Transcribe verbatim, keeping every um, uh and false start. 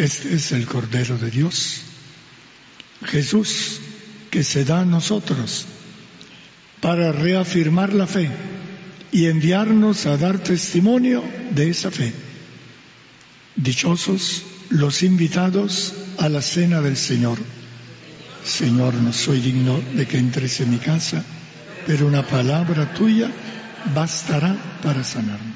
Este es el Cordero de Dios, Jesús, que se da a nosotros para reafirmar la fe y enviarnos a dar testimonio de esa fe. Dichosos los invitados a la cena del Señor. Señor, no soy digno de que entres en mi casa, pero una palabra tuya bastará para sanarme.